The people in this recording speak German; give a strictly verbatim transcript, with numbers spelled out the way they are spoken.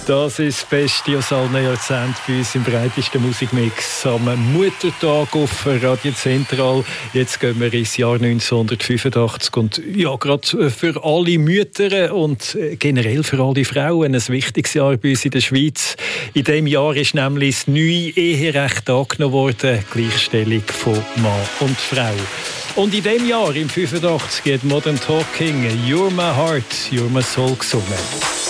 Das ist das Beste aus allen Jahrzehnten bei uns im breitesten Musikmix am Muttertag auf Radio Zentral. Jetzt gehen wir ins Jahr neunzehnhundertfünfundachtzig und ja, gerade für alle Mütter und generell für alle Frauen ein wichtiges Jahr bei uns in der Schweiz. In diesem Jahr ist nämlich das neue Eherecht angenommen worden, Gleichstellung von Mann und Frau. Und in diesem Jahr, im fünfundachtzig, hat Modern Talking «You're My Heart, You're My Soul» gesungen.